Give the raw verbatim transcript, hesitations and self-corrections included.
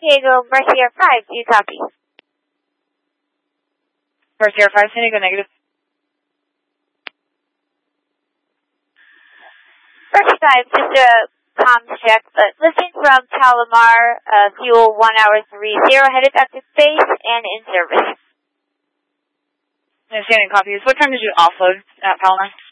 Diego, Mercier five, do you copy? Mercier five, San Diego, negative. Mercier five, just a comms check, but lifting from Palomar, uh, fuel one hour three zero, headed back to base and in service. Understanding, copies. What time did you offload at Palomar?